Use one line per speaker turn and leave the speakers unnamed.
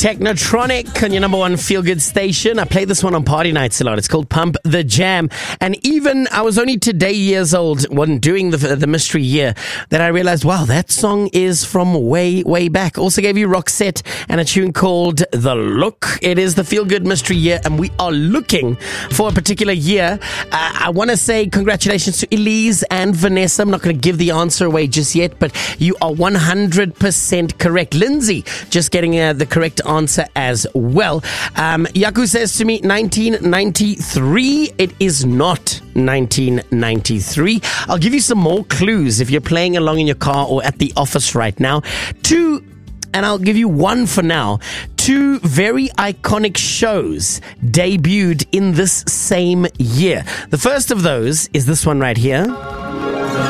Technotronic on your number one feel-good station. I play this one on party nights a lot. It's called Pump the Jam. And even I was only today years old when doing the mystery year that I realized, wow, that song is from way, way back. Also gave you Roxette and a tune called The Look. It is the feel-good mystery year, and we are looking for a particular year. I want to say congratulations to Elise and Vanessa. I'm not going to give the answer away just yet, but you are 100% correct. Lindsay just getting the correct answer as well. Yaku says to me 1993. It is not 1993. I'll give you some more clues if you're playing along in your car or at the office right now. And I'll give you one for now. 2 very iconic shows debuted in this same year. The first of those is this one right here.